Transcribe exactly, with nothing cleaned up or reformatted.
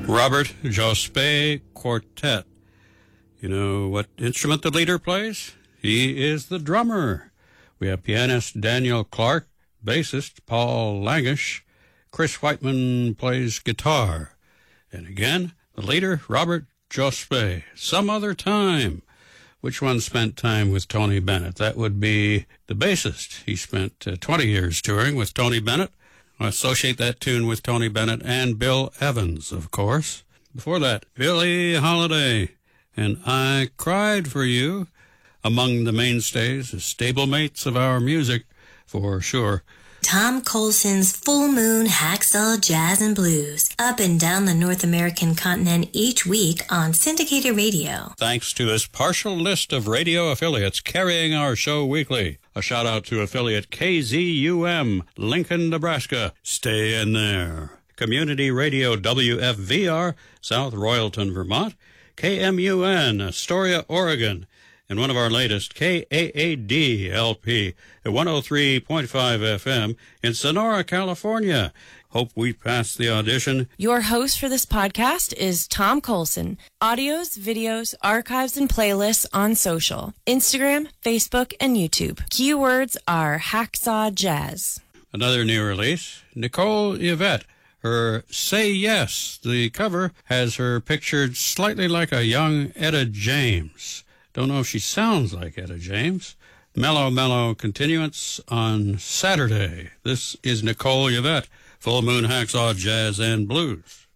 Robert Jospeh Quartet. You know what instrument the leader plays? He is the drummer. We have pianist Daniel Clark, bassist Paul Langish. Chris Whiteman plays guitar. And again, the leader, Robert Jospeh. Some other time. Which one spent time with Tony Bennett? That would be the bassist. He spent uh, twenty years touring with Tony Bennett. I associate that tune with Tony Bennett and Bill Evans, of course. Before that, Billie Holiday and I Cried for You, among the mainstays, the stablemates of our music, for sure. Tom Colson's Full Moon Hacksaw Jazz and Blues, up and down the North American continent each week on syndicated radio. Thanks to his partial list of radio affiliates carrying our show weekly. A shout-out to affiliate K Z U M, Lincoln, Nebraska. Stay in there. Community Radio W F V R, South Royalton, Vermont. K M U N, Astoria, Oregon. And one of our latest, K A A D L P, at one oh three point five F M in Sonora, California. Hope we pass the audition. Your host for this podcast is Tom Colson. Audios, videos, archives, and playlists on social. Instagram, Facebook, and YouTube. Keywords are Hacksaw Jazz. Another new release, Nicole Yvette. Her Say Yes, the cover, has her pictured slightly like a young Etta James. Don't know if she sounds like Etta James. Mellow Mellow continuance on Saturday. This is Nicole Yvette, Full Moon Hacksaw Jazz and Blues.